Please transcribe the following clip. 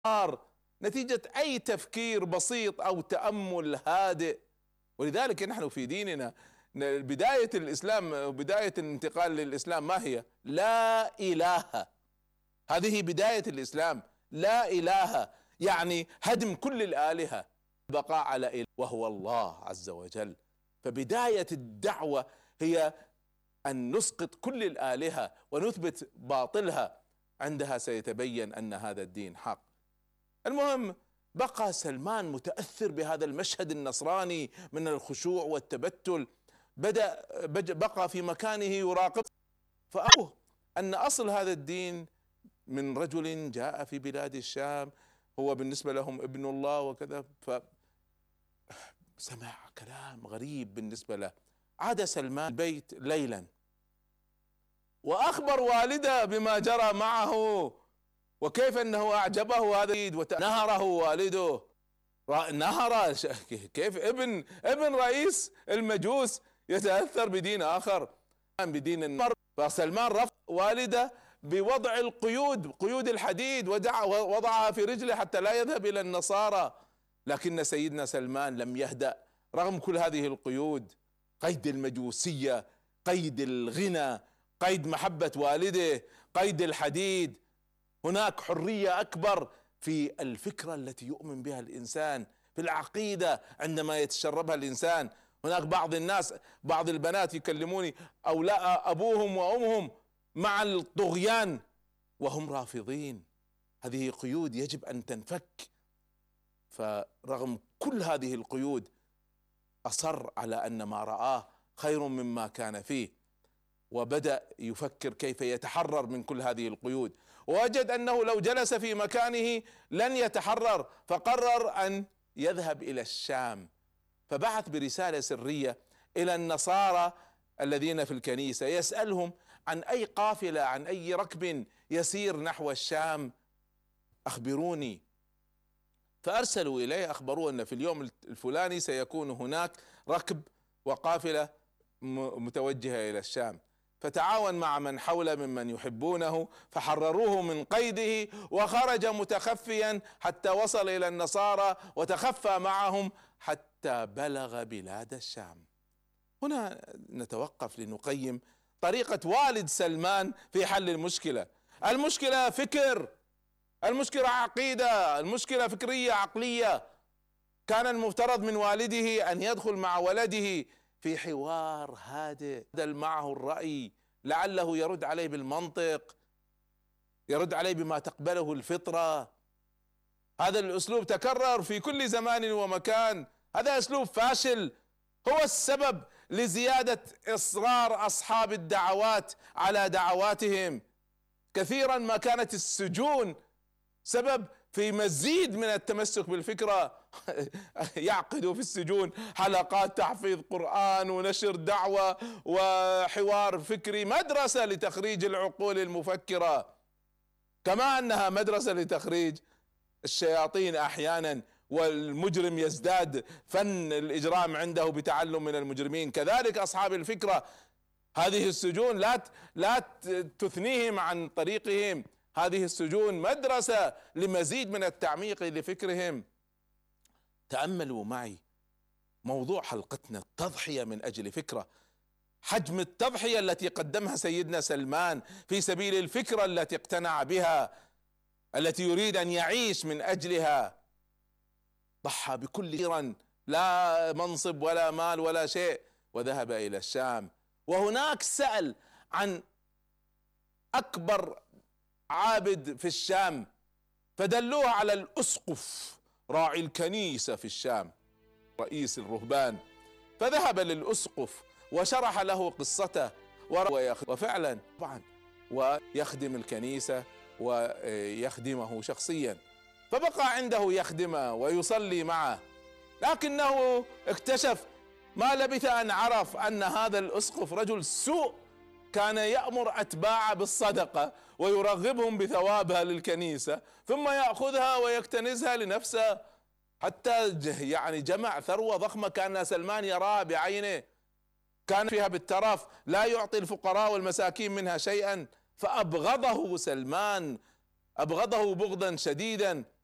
نتيجة أي تفكير بسيط أو تأمل هادئ. ولذلك نحن في ديننا بداية الإسلام، بداية الانتقال للإسلام ما هي؟ لا إله. هذه بداية الإسلام، لا إله يعني هدم كل الآلهة، بقاء على إله وهو الله عز وجل. فبداية الدعوة هي أن نسقط كل الآلهة ونثبت باطلها، عندها سيتبين أن هذا الدين حق. المهم بقى سلمان متأثر بهذا المشهد النصراني من الخشوع والتبتل، بقى في مكانه يراقب، فأخبره أن أصل هذا الدين من رجل جاء في بلاد الشام، هو بالنسبة لهم ابن الله وكذا. فسمع كلام غريب بالنسبة له. عاد سلمان البيت ليلا وأخبر والده بما جرى معه، وكيف أنه أعجبه هذا الدين ونهره والده. نهر كيف ابن رئيس المجوس يتأثر بدين آخر، بدين النار. فسلمان رفض والده بوضع القيود، قيود الحديد، وضعها في رجله حتى لا يذهب إلى النصارى. لكن سيدنا سلمان لم يهدأ رغم كل هذه القيود، قيد المجوسية، قيد الغنى، قيد محبة والده، قيد الحديد. هناك حرية أكبر في الفكرة التي يؤمن بها الإنسان، في العقيدة عندما يتشربها الإنسان. هناك بعض الناس، بعض البنات يكلموني أولاء أبوهم وأمهم مع الطغيان وهم رافضين. هذه قيود يجب أن تنفك. فرغم كل هذه القيود أصر على أن ما رآه خير مما كان فيه، وبدأ يفكر كيف يتحرر من كل هذه القيود، ووجد أنه لو جلس في مكانه لن يتحرر، فقرر أن يذهب إلى الشام. فبعث برسالة سرية إلى النصارى الذين في الكنيسة يسألهم عن أي قافلة، عن أي ركب يسير نحو الشام، أخبروني. فأرسلوا إليه، أخبروه أن في اليوم الفلاني سيكون هناك ركب وقافلة متوجهة إلى الشام. فتعاون مع من حوله ممن يحبونه فحرروه من قيده، وخرج متخفيا حتى وصل إلى النصارى وتخفى معهم حتى بلغ بلاد الشام. هنا نتوقف لنقيم طريقة والد سلمان في حل المشكلة. المشكلة فكر، المشكلة عقيدة، المشكلة فكرية عقلية. كان المفترض من والده أن يدخل مع ولده في حوار هادئ، معه الرأي، لعله يرد عليه بالمنطق، يرد عليه بما تقبله الفطرة. هذا الأسلوب تكرر في كل زمان ومكان، هذا أسلوب فاشل، هو السبب لزيادة إصرار أصحاب الدعوات على دعواتهم. كثيرا ما كانت السجون سبب في مزيد من التمسك بالفكرة. يعقدوا في السجون حلقات تحفيظ قرآن ونشر دعوة وحوار فكري، مدرسة لتخريج العقول المفكرة، كما أنها مدرسة لتخريج الشياطين أحيانا، والمجرم يزداد فن الإجرام عنده بتعلم من المجرمين. كذلك أصحاب الفكرة، هذه السجون لا تثنيهم عن طريقهم، هذه السجون مدرسة لمزيد من التعميق لفكرهم. تأملوا معي موضوع حلقتنا، التضحية من أجل فكرة، حجم التضحية التي قدمها سيدنا سلمان في سبيل الفكرة التي اقتنع بها، التي يريد أن يعيش من أجلها. ضحى بكل شيء، لا منصب ولا مال ولا شيء، وذهب إلى الشام. وهناك سأل عن أكبر عابد في الشام، فدلوه على الأسقف راعي الكنيسة في الشام، رئيس الرهبان. فذهب للأسقف وشرح له قصته، وفعلا طبعا ويخدم الكنيسة ويخدمه شخصيا، فبقى عنده يخدمه ويصلي معه. لكنه اكتشف ما لبث أن عرف أن هذا الأسقف رجل سوء، كان يأمر أتباعه بالصدقة ويرغبهم بثوابها للكنيسة، ثم يأخذها ويكتنزها لنفسه، حتى يعني جمع ثروة ضخمة كان سلمان يراها بعينه، كان فيها بالترف، لا يعطي الفقراء والمساكين منها شيئا. فأبغضه سلمان، أبغضه بغضا شديدا.